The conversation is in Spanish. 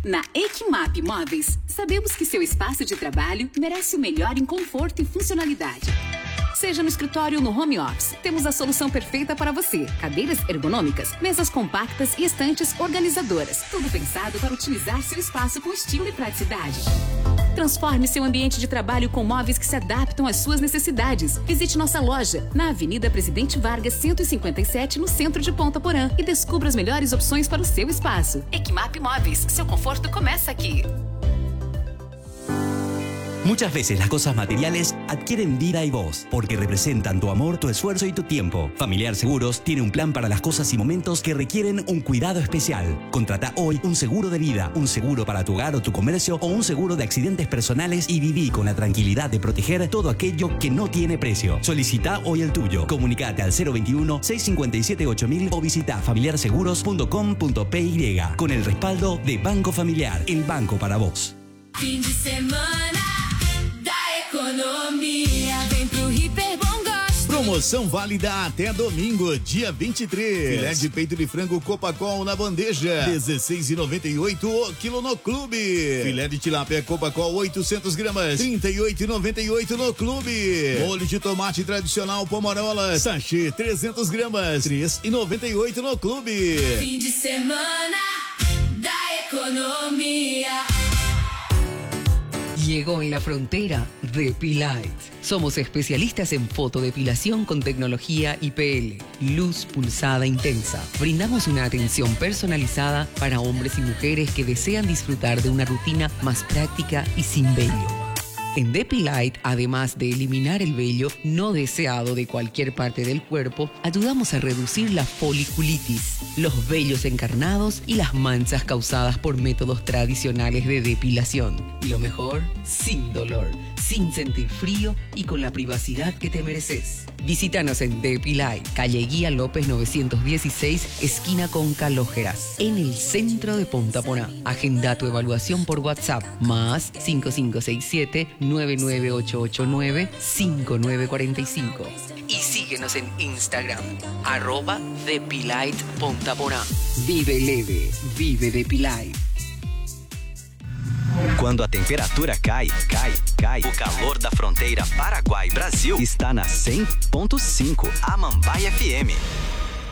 Na Equimap Móveis, sabemos que seu espaço de trabalho merece o melhor em conforto e funcionalidade. Seja no escritório ou no home office, temos a solução perfeita para você. Cadeiras ergonômicas, mesas compactas e estantes organizadoras. Tudo pensado para utilizar seu espaço com estilo e praticidade. Transforme seu ambiente de trabalho com móveis que se adaptam às suas necessidades. Visite nossa loja na Avenida Presidente Vargas, 157, no centro de Ponta Porã, e descubra as melhores opções para o seu espaço. Equimap Móveis, seu conforto começa aqui. Muchas veces las cosas materiales adquieren vida y voz, porque representan tu amor, tu esfuerzo y tu tiempo. Familiar Seguros tiene un plan para las cosas y momentos que requieren un cuidado especial. Contrata hoy un seguro de vida, un seguro para tu hogar o tu comercio o un seguro de accidentes personales y viví con la tranquilidad de proteger todo aquello que no tiene precio. Solicita hoy el tuyo. Comunicate al 021-657-8000 o visita familiarseguros.com.py con el respaldo de Banco Familiar, el banco para vos. Fim de semana da economia, vem pro Hiper Bom Gosto. Promoção válida até domingo, dia 23. Filé de peito de frango Copacol na bandeja, R$16,98 o quilo no clube. Filé de tilápia Copacol 800 gramas, R$38,98 no clube. Molho de tomate tradicional Pomarola, sachê 300 gramas, R$3,98 no clube. Fim de semana da economía. Llegó en la frontera Depilight. Somos especialistas en fotodepilación con tecnología IPL, luz pulsada intensa. Brindamos una atención personalizada para hombres y mujeres que desean disfrutar de una rutina más práctica y sin vello. En Depilight, además de eliminar el vello no deseado de cualquier parte del cuerpo, ayudamos a reducir la foliculitis, los vellos encarnados y las manchas causadas por métodos tradicionales de depilación. Y lo mejor, sin dolor, sin sentir frío y con la privacidad que te mereces. Visítanos en Depilight, calle Guía López 916, esquina con Calógeras, en el centro de Punta Porá. Agenda tu evaluación por WhatsApp, más 5567-99889-5945. Y síguenos en Instagram, @Depilight.porá. Vive leve, vive Depilight. Quando a temperatura cai, o calor da fronteira Paraguai-Brasil está na 100.5 Amambai FM.